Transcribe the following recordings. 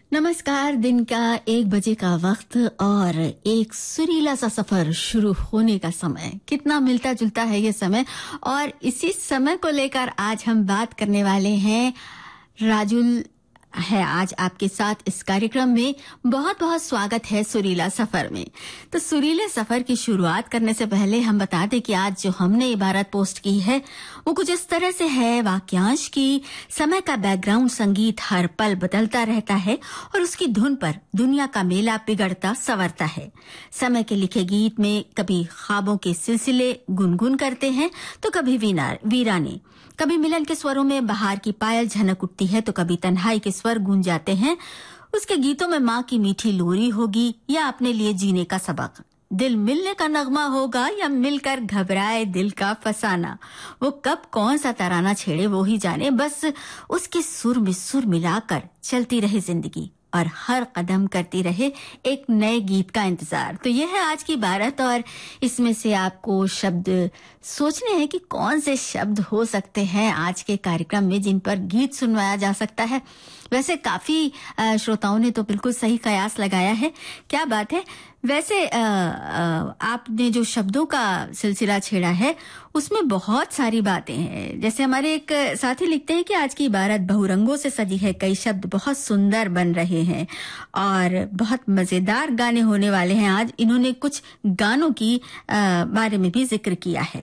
नमस्कार। दिन का 1 बजे का वक्त और एक सुरीला सा सफर शुरू होने का समय। कितना मिलता जुलता है ये समय, और इसी समय को लेकर आज हम बात करने वाले हैं। राजुल है आज आपके साथ इस कार्यक्रम में। बहुत बहुत स्वागत है सुरीला सफर में। तो सुरीले सफर की शुरुआत करने से पहले हम बता दें कि आज जो हमने इबारत पोस्ट की है वो कुछ इस तरह से है। वाक्यांश की समय का बैकग्राउंड संगीत हर पल बदलता रहता है और उसकी धुन पर दुनिया का मेला बिगड़ता संवरता है। समय के लिखे गीत में कभी ख्वाबों के सिलसिले गुनगुन करते हैं तो कभी वीराने, कभी मिलन के स्वरों में बहार की पायल झनक उठती है तो कभी तन्हाई के स्वर गूंज जाते हैं। उसके गीतों में माँ की मीठी लोरी होगी या अपने लिए जीने का सबक, दिल मिलने का नगमा होगा या मिलकर घबराए दिल का फसाना। वो कब कौन सा तराना छेड़े वो ही जाने, बस उसके सुर में सुर मिलाकर चलती रहे जिंदगी और हर कदम करती रहे एक नए गीत का इंतजार। तो यह है आज की बारत, और इसमें से आपको शब्द सोचने हैं कि कौन से शब्द हो सकते हैं आज के कार्यक्रम में जिन पर गीत सुनवाया जा सकता है। वैसे काफी श्रोताओं ने तो बिल्कुल सही कयास लगाया है। क्या बात है। वैसे आपने जो शब्दों का सिलसिला छेड़ा है उसमें बहुत सारी बातें हैं। जैसे हमारे एक साथी लिखते हैं कि आज की इबारत बहुरंगों से सजी है, कई शब्द बहुत सुंदर बन रहे हैं और बहुत मजेदार गाने होने वाले हैं आज। इन्होंने कुछ गानों की बारे में भी जिक्र किया है।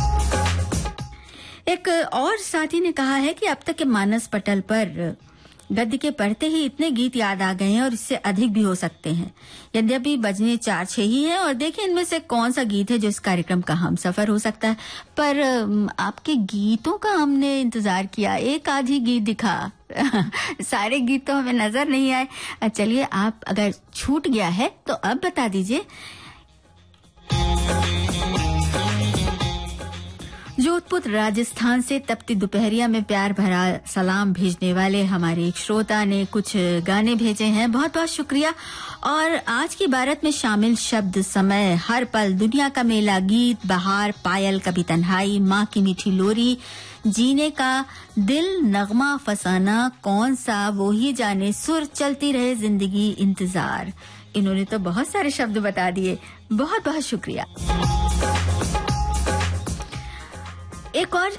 एक और साथी ने कहा है कि अब तक के मानस पटल पर गद्य के पढ़ते ही इतने गीत याद आ गए हैं और इससे अधिक भी हो सकते हैं। यद्यपि बजने 4-6 ही है और देखें इनमें से कौन सा गीत है जो इस कार्यक्रम का हम सफर हो सकता है। पर आपके गीतों का हमने इंतजार किया, एक आध ही गीत दिखा सारे गीत तो हमें नजर नहीं आए। चलिए, आप अगर छूट गया है तो अब बता दीजिए। जोधपुर राजस्थान से तपती दोपहरिया में प्यार भरा सलाम भेजने वाले हमारे एक श्रोता ने कुछ गाने भेजे हैं। बहुत बहुत शुक्रिया। और आज की बारत में शामिल शब्द समय, हर पल, दुनिया का मेला, गीत, बहार, पायल, कभी तन्हाई, माँ की मीठी लोरी, जीने का दिल, नगमा, फसाना, कौन सा वो ही जाने, सुर, चलती रहे जिंदगी, इंतजार। इन्होंने तो बहुत सारे शब्द बता दिए। बहुत बहुत शुक्रिया। एक और